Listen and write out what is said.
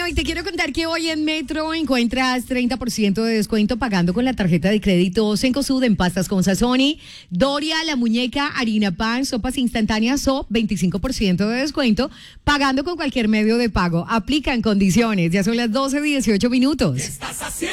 Bueno, y te quiero contar que hoy en Metro encuentras 30% de descuento pagando con la tarjeta de crédito Cencosud en pastas con Sazoni, Doria, La Muñeca, harina pan, sopas instantáneas SOP, 25% de descuento pagando con cualquier medio de pago. Aplican condiciones. Ya son las 12:18. ¿Qué estás haciendo?